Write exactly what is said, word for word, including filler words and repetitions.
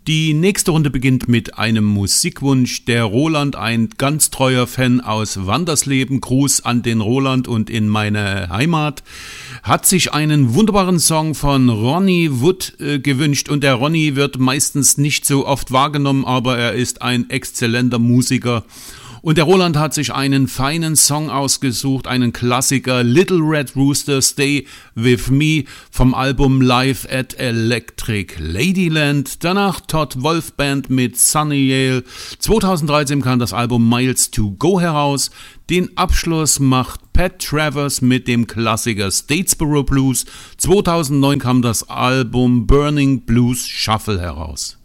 Die nächste Runde beginnt mit einem Musikwunsch. Der Roland, ein ganz treuer Fan aus Wandersleben, Gruß an den Roland und in meine Heimat, hat sich einen wunderbaren Song von Ronnie Wood äh, gewünscht. Und der Ronnie wird meistens nicht so oft wahrgenommen, aber er ist ein exzellenter Musiker. Und der Roland hat sich einen feinen Song ausgesucht, einen Klassiker, Little Red Rooster, Stay With Me vom Album Live at Electric Ladyland. Danach Todd Wolf Band mit Sunny Yale. zweitausenddreizehn kam das Album Miles to Go heraus. Den Abschluss macht Pat Travers mit dem Klassiker Statesboro Blues. zweitausendneun kam das Album Burning Blues Shuffle heraus.